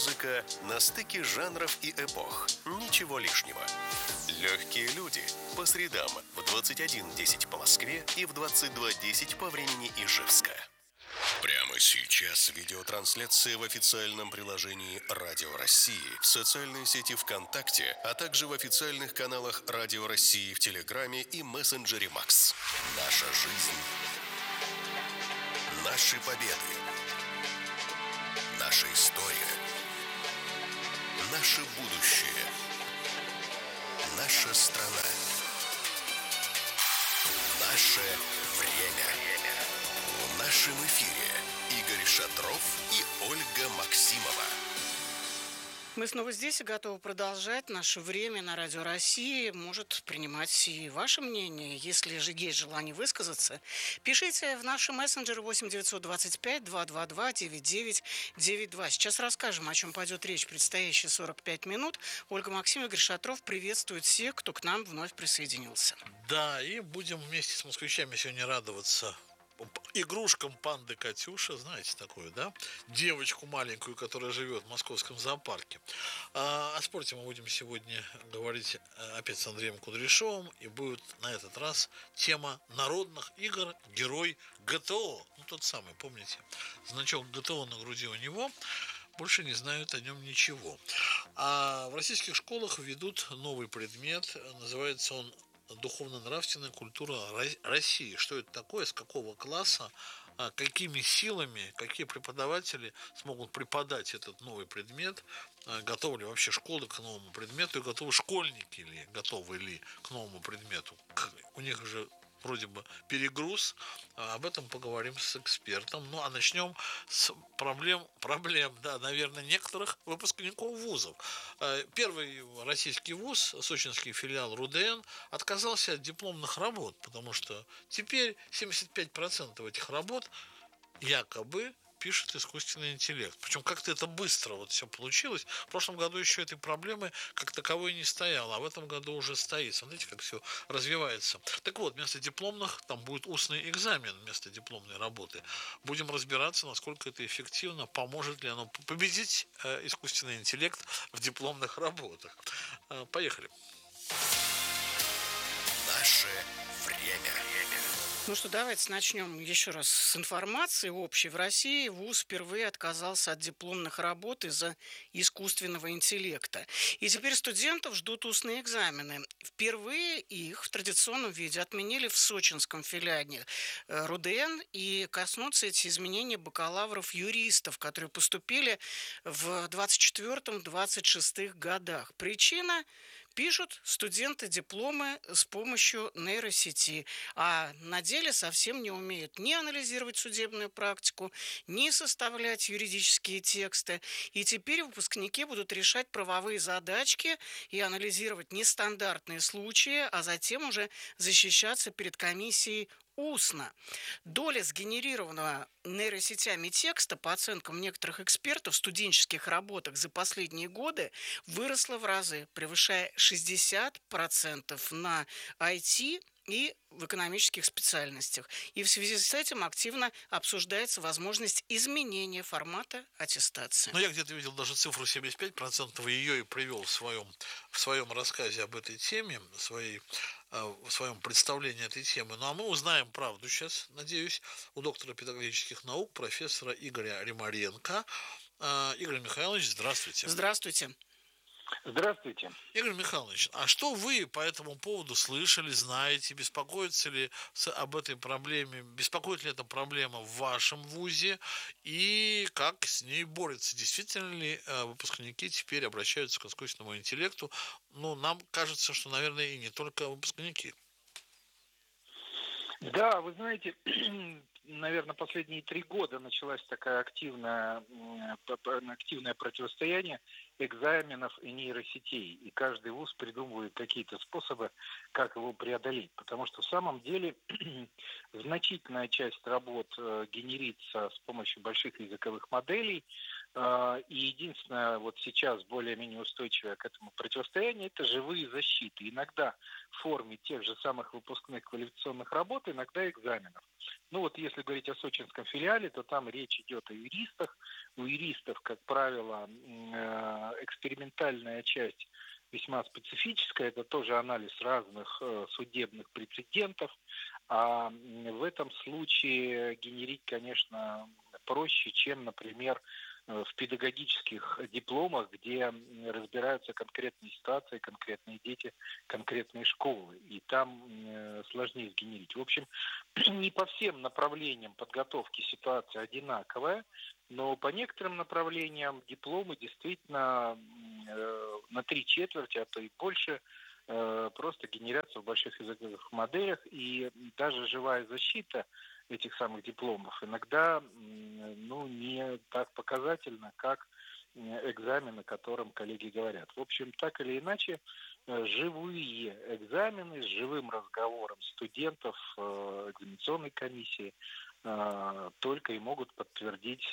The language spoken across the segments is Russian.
Музыка на стыке жанров и эпох. Ничего лишнего. Легкие люди. По средам в 21:10 по Москве и в 22:10 по времени Ижевска. Прямо сейчас видеотрансляция в официальном приложении Радио России, в социальной сети ВКонтакте, а также в официальных каналах Радио России в Телеграме и мессенджере Макс. Наша жизнь. Наши победы. Наша история. Наше будущее. Наша страна. Наше время. В нашем эфире Игорь Шатров и Ольга Максимова. Мы снова здесь и готовы продолжать. Наше время на Радио России может принимать и ваше мнение. Если же есть желание высказаться, пишите в наши мессенджеры 8 925 222 9992. Сейчас расскажем, о чем пойдет речь в предстоящие 45 минут. Ольга Максимова, Игорь Шатров приветствует всех, кто к нам вновь присоединился. Да, и будем вместе с москвичами сегодня радоваться игрушкам панды Катюша, знаете такую, да? Девочку маленькую, которая живет в московском зоопарке. О спорте мы будем сегодня говорить опять с Андреем Кудряшовым, и будет на этот раз тема народных игр герой ГТО. Ну, тот самый, помните? Значок ГТО на груди у него. Больше не знают о нем ничего. А в российских школах ведут новый предмет. Называется он «Духовно-нравственная культура России». Что это такое, с какого класса, какими силами, какие преподаватели смогут преподать этот новый предмет, готовы ли вообще школы к новому предмету, и готовы школьники ли, готовы ли к новому предмету. У них же вроде бы перегруз. Об этом поговорим с экспертом. Ну, а начнем с проблем, да, наверное, некоторых выпускников вузов. Первый российский вуз, сочинский филиал РУДН, отказался от дипломных работ, потому что теперь 75% этих работ якобы пишет искусственный интеллект. Причем как-то это быстро вот все получилось. В прошлом году еще этой проблемы как таковой не стояло, а в этом году уже стоит. Смотрите, как все развивается. Так вот, вместо дипломных там будет устный экзамен вместо дипломной работы. Будем разбираться, насколько это эффективно, поможет ли оно победить искусственный интеллект в дипломных работах. Поехали. Наше время. Ну что, давайте начнем еще раз с информации общей. В России ВУЗ впервые отказался от дипломных работ из-за искусственного интеллекта. И теперь студентов ждут устные экзамены. Впервые их в традиционном виде отменили в сочинском филиале РУДН, и коснутся эти изменения бакалавров-юристов, которые поступили в 24-26 годах. Причина – пишут студенты дипломы с помощью нейросети, а на деле совсем не умеют ни анализировать судебную практику, ни составлять юридические тексты. И теперь выпускники будут решать правовые задачки и анализировать нестандартные случаи, а затем уже защищаться перед комиссией устно. Доля сгенерированного нейросетями текста, по оценкам некоторых экспертов, в студенческих работах за последние годы выросла в разы, превышая 60% на IT и в экономических специальностях. И в связи с этим активно обсуждается возможность изменения формата аттестации. Ну, я где-то видел даже цифру 75%, ее и привел в своем рассказе об этой теме, в своем представлении этой темы. Ну, а мы узнаем правду сейчас, надеюсь, у доктора педагогических наук, профессора Игоря Римаренко. Игорь Михайлович, здравствуйте. Здравствуйте. Здравствуйте. Игорь Михайлович, а что вы по этому поводу слышали, знаете, беспокоится ли об этой проблеме, беспокоит ли эта проблема в вашем вузе, и как с ней борются? Действительно ли выпускники теперь обращаются к искусственному интеллекту? Ну, нам кажется, что, наверное, и не только выпускники. Да, вы знаете, наверное, последние 3 года началось такое активное противостояние экзаменов и нейросетей. И каждый вуз придумывает какие-то способы, как его преодолеть. Потому что в самом деле значительная часть работ генерится с помощью больших языковых моделей. И единственное, вот сейчас более-менее устойчивое к этому противостояние – это живые защиты. Иногда в форме тех же самых выпускных квалификационных работ, иногда экзаменов. Ну вот если говорить о сочинском филиале, то там речь идет о юристах. У юристов, как правило, экспериментальная часть весьма специфическая. Это тоже анализ разных судебных прецедентов. А в этом случае генерить, конечно, проще, чем, например, в педагогических дипломах, где разбираются конкретные ситуации, конкретные дети, конкретные школы. И там сложнее сгенерить. В общем, не по всем направлениям подготовки ситуация одинаковая, но по некоторым направлениям дипломы действительно на 3/4, а то и больше, просто генерятся в больших языковых моделях, и даже живая защита этих самых дипломов иногда не так показательна, как экзамен, о котором коллеги говорят. В общем, так или иначе, живые экзамены с живым разговором студентов, экзаменационной комиссии только и могут подтвердить,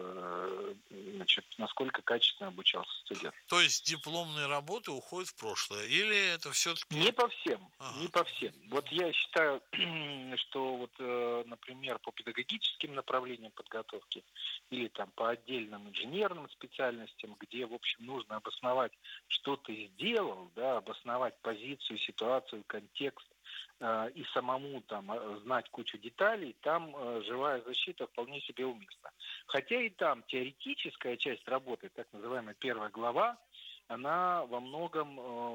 насколько качественно обучался студент. То есть дипломные работы уходят в прошлое? Или это все-таки... Не по всем, не по всем. Вот я считаю, что вот, например, по педагогическим направлениям подготовки или там по отдельным инженерным специальностям, где, в общем, нужно обосновать, что ты сделал, да, обосновать позицию, ситуацию, контекст, и самому там знать кучу деталей, там живая защита вполне себе уместна. Хотя и там теоретическая часть работы, так называемая первая глава, она во многом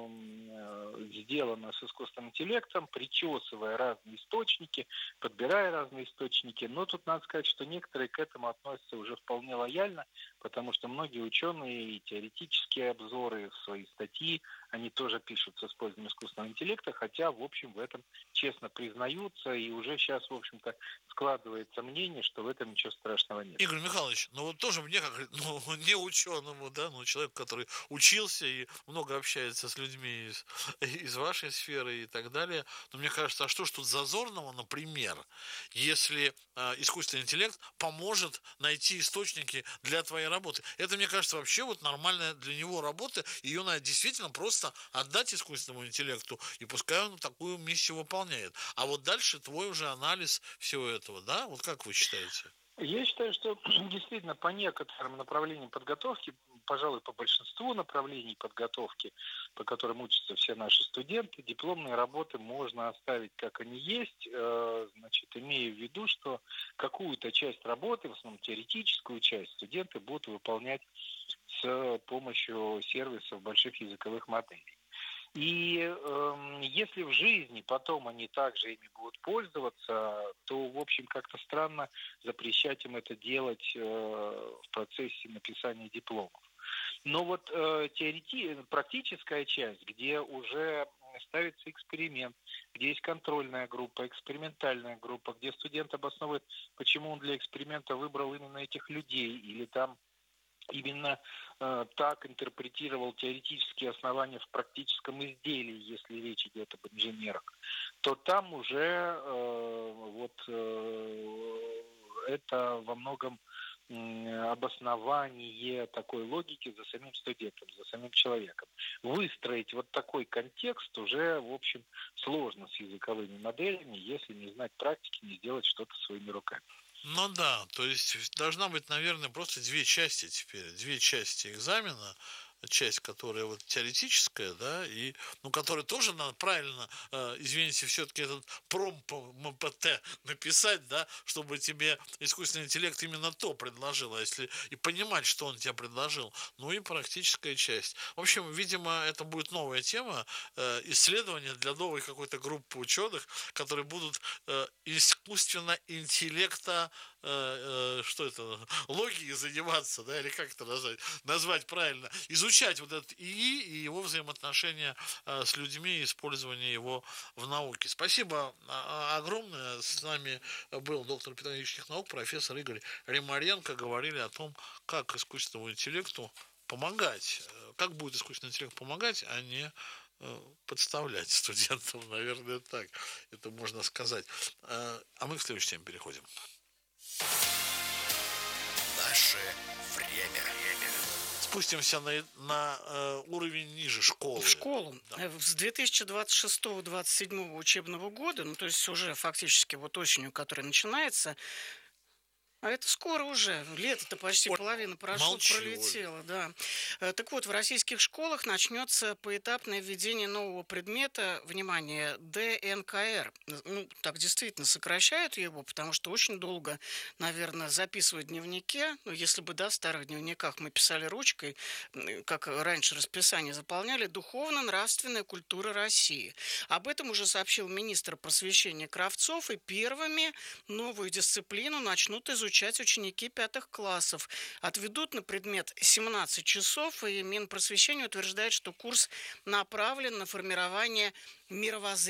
сделана с искусственным интеллектом, причесывая разные источники, подбирая разные источники. Но тут надо сказать, что некоторые к этому относятся уже вполне лояльно, потому что многие ученые и теоретические обзоры, свои статьи, они тоже пишут с использованием искусственного интеллекта, хотя, в общем, в этом честно признаются, и уже сейчас, в общем-то, складывается мнение, что в этом ничего страшного нет. Игорь Михайлович, ну вот тоже мне, как не ученому, да, но человеку, который учился и много общается с людьми из вашей сферы и так далее, но мне кажется, а что ж тут зазорного, например, если искусственный интеллект поможет найти источники для твоей работы? Это, мне кажется, вообще вот нормальная для него работа, ее надо действительно просто отдать искусственному интеллекту, и пускай он такую миссию выполняет. А вот дальше твой уже анализ всего этого, да? Вот как вы считаете? Я считаю, что действительно по некоторым направлениям подготовки, пожалуй, по большинству направлений подготовки, по которым учатся все наши студенты, дипломные работы можно оставить как они есть, имея в виду, что какую-то часть работы, в основном теоретическую часть, студенты будут выполнять с помощью сервисов больших языковых моделей. И если в жизни потом они также ими будут пользоваться, то, в общем, как-то странно запрещать им это делать в процессе написания дипломов. Но вот практическая часть, где уже ставится эксперимент, где есть контрольная группа, экспериментальная группа, где студент обосновывает, почему он для эксперимента выбрал именно этих людей, или там именно так интерпретировал теоретические основания в практическом изделии, если речь идет об инженерах, то там уже это во многом обоснование такой логики за самим студентом, за самим человеком. Выстроить вот такой контекст уже, в общем, сложно с языковыми моделями, если не знать практики, не сделать что-то своими руками. Ну да, то есть должна быть, наверное, просто две части теперь, две части экзамена, часть, которая вот теоретическая, да, и, ну, которая тоже надо правильно, извините, все-таки этот промпт МПТ написать, да, чтобы тебе искусственный интеллект именно то предложил, а если и понимать, что он тебе предложил, ну и практическая часть. В общем, видимо, это будет новая тема, исследования для новой какой-то группы ученых, которые будут искусственно интеллекта что это, логией заниматься, да, или как это назвать правильно, изучать вот этот ИИ и его взаимоотношения с людьми, использование его в науке. Спасибо огромное. С нами был доктор педагогических наук, профессор Игорь Римаренко. Говорили о том, как искусственному интеллекту помогать, как будет искусственный интеллект помогать, а не подставлять студентам, наверное, так это можно сказать. А мы к следующей теме переходим. Наше время. спустимся на уровень ниже школы. В школу. Да. С 2026-2027 учебного года, ну то есть уже фактически вот осенью, которая начинается, а это скоро уже. Лето-то почти половина пролетела, да. Так вот, в российских школах начнется поэтапное введение нового предмета, внимание, ДНКР. Ну, так действительно сокращают его, потому что очень долго, наверное, записывают в дневнике. Ну, если бы, да, в старых дневниках мы писали ручкой, как раньше расписание заполняли, духовно-нравственная культура России. Об этом уже сообщил министр просвещения Кравцов, и первыми новую дисциплину начнут изучать ученики 5 классов. Отведут на предмет 17 часов, и Минпросвещение утверждает, что курс направлен на формирование мировоззрения